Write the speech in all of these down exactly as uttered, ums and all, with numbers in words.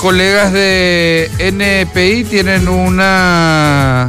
colegas de N P I tienen una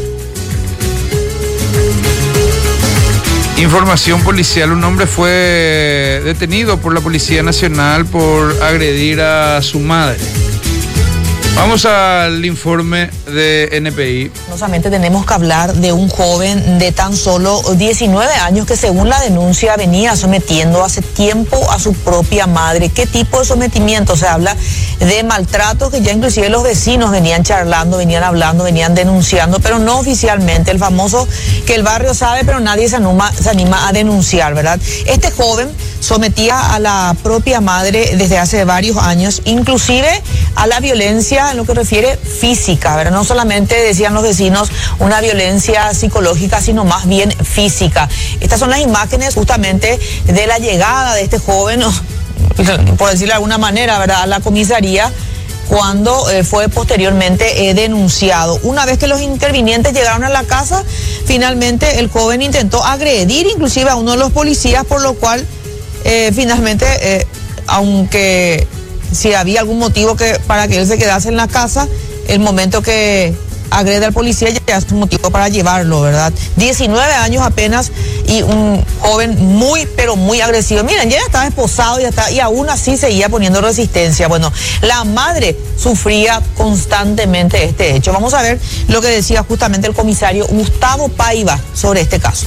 información policial. Un hombre fue detenido por la Policía Nacional por agredir a su madre. Vamos al informe de N P I. No solamente tenemos que hablar de un joven de tan solo diecinueve años que, según la denuncia, venía sometiendo hace tiempo a su propia madre. ¿Qué tipo de sometimiento? Se habla de maltrato que ya inclusive los vecinos venían charlando, venían hablando, venían denunciando, pero no oficialmente. El famoso que el barrio sabe, pero nadie se anima, se anima a denunciar, ¿verdad? Este joven sometía a la propia madre desde hace varios años, inclusive a la violencia en lo que refiere física, ¿verdad? No solamente, decían los vecinos, una violencia psicológica, sino más bien física. Estas son las imágenes justamente de la llegada de este joven, por decirlo de alguna manera, ¿verdad?, a la comisaría, cuando eh, fue posteriormente eh, denunciado. Una vez que los intervinientes llegaron a la casa, finalmente el joven intentó agredir inclusive a uno de los policías, por lo cual eh, finalmente, eh, aunque si había algún motivo que para que él se quedase en la casa, el momento que agrede al policía ya es un motivo para llevarlo, ¿verdad? diecinueve años apenas y un joven muy, pero muy agresivo. Miren, ya estaba esposado y, hasta, y aún así seguía poniendo resistencia. Bueno, la madre sufría constantemente este hecho. Vamos a ver lo que decía justamente el comisario Gustavo Paiva sobre este caso.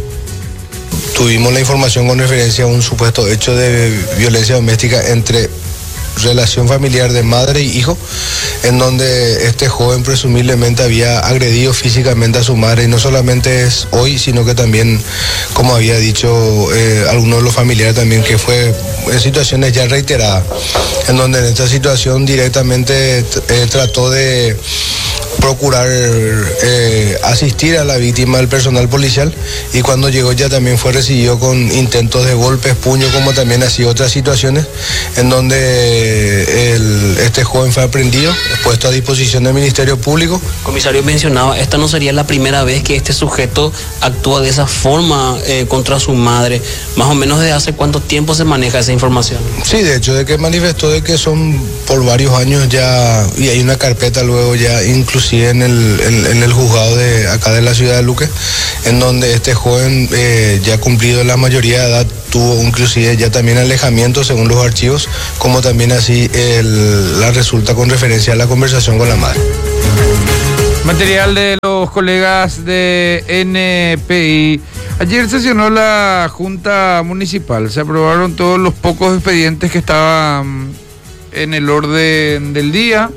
Tuvimos la información con referencia a un supuesto hecho de violencia doméstica entre relación familiar de madre y hijo, en donde este joven presumiblemente había agredido físicamente a su madre, y no solamente es hoy, sino que también, como había dicho eh, algunos de los familiares también, que fue en situaciones ya reiteradas, en donde en esta situación directamente eh, trató de procurar eh, asistir a la víctima del personal policial, y cuando llegó ya también fue recibido con intentos de golpes, puños, como también así otras situaciones, en donde el, este joven fue aprehendido, puesto a disposición del Ministerio Público. Comisario mencionado, esta no sería la primera vez que este sujeto actúa de esa forma eh, contra su madre. Más o menos, ¿desde hace cuánto tiempo se maneja esa información? Sí, de hecho, de que manifestó de que son por varios años ya, y hay una carpeta luego ya inclusive en el, en, en el juzgado de acá de la ciudad de Luque, en donde este joven eh, ya cumplido la mayoría de edad tuvo inclusive ya también alejamiento según los archivos, como también así el, la resulta con referencia a la conversación con la madre. Material de los colegas de N P I. Ayer sesionó la Junta Municipal, se aprobaron todos los pocos expedientes que estaban en el orden del día.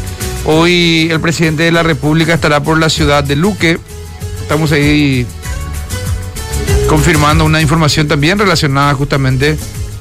Hoy el presidente de la República estará por la ciudad de Luque. Estamos ahí confirmando una información también relacionada justamente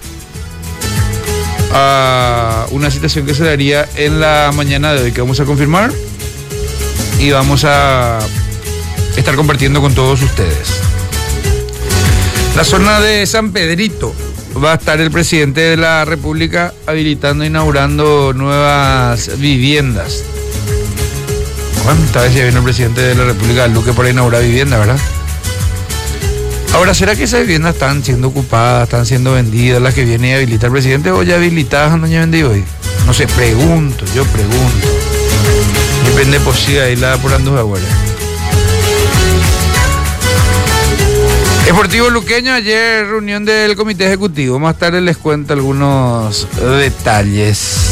a una situación que se daría en la mañana de hoy, que vamos a confirmar y vamos a estar compartiendo con todos ustedes. La zona de San Pedrito va a estar el presidente de la República habilitando, inaugurando nuevas viviendas. ¿Cuántas veces viene el presidente de la República de Luque para inaugurar viviendas, verdad? Ahora, ¿será que esas viviendas están siendo ocupadas, están siendo vendidas, las que viene y habilita el presidente, o ya habilitadas no ya vendido hoy? No sé, pregunto, yo pregunto. Depende por si ahí la por Andújar, güey. Esportivo Luqueño, ayer reunión del comité ejecutivo. Más tarde les cuento algunos detalles.